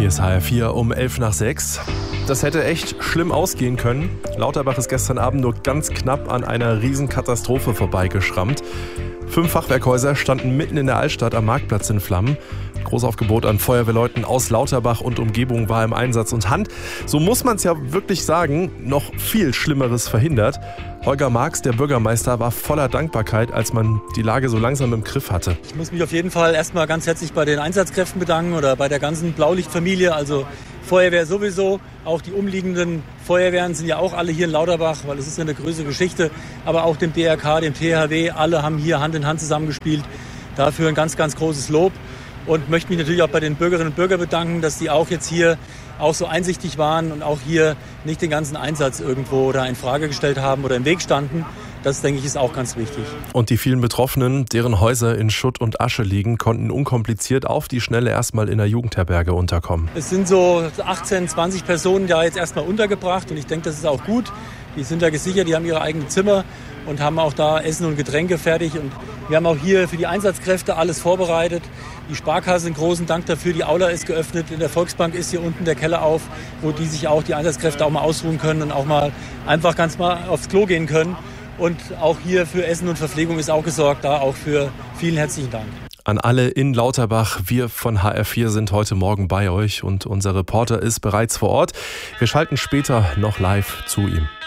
Hier ist HR4 um 5:11. Das hätte echt schlimm ausgehen können. Lauterbach ist gestern Abend nur ganz knapp an einer Riesenkatastrophe vorbeigeschrammt. 5 Fachwerkhäuser standen mitten in der Altstadt am Marktplatz in Flammen. Großaufgebot an Feuerwehrleuten aus Lauterbach und Umgebung war im Einsatz und Hand, so muss man es ja wirklich sagen, noch viel Schlimmeres verhindert. Holger Marx, der Bürgermeister, war voller Dankbarkeit, als man die Lage so langsam im Griff hatte. Ich muss mich auf jeden Fall erstmal ganz herzlich bei den Einsatzkräften bedanken oder bei der ganzen Blaulichtfamilie, also Feuerwehr sowieso. Auch die umliegenden Feuerwehren sind ja auch alle hier in Lauterbach, weil es ist ja eine größere Geschichte. Aber auch dem DRK, dem THW, alle haben hier Hand in Hand zusammengespielt. Dafür ein ganz, ganz großes Lob. Und möchte mich natürlich auch bei den Bürgerinnen und Bürgern bedanken, dass die auch jetzt hier auch so einsichtig waren und auch hier nicht den ganzen Einsatz irgendwo da in Frage gestellt haben oder im Weg standen. Das, denke ich, ist auch ganz wichtig. Und die vielen Betroffenen, deren Häuser in Schutt und Asche liegen, konnten unkompliziert auf die Schnelle erstmal in der Jugendherberge unterkommen. Es sind so 18, 20 Personen da jetzt erstmal untergebracht und ich denke, das ist auch gut. Die sind da gesichert, die haben ihre eigenen Zimmer und haben auch da Essen und Getränke fertig. Und wir haben auch hier für die Einsatzkräfte alles vorbereitet. Die Sparkasse, einen großen Dank dafür. Die Aula ist geöffnet. In der Volksbank ist hier unten der Keller auf, wo die sich auch, die Einsatzkräfte auch mal ausruhen können und auch mal einfach ganz mal aufs Klo gehen können. Und auch hier für Essen und Verpflegung ist auch gesorgt. Da auch für vielen herzlichen Dank. An alle in Lauterbach, wir von HR4 sind heute Morgen bei euch und unser Reporter ist bereits vor Ort. Wir schalten später noch live zu ihm.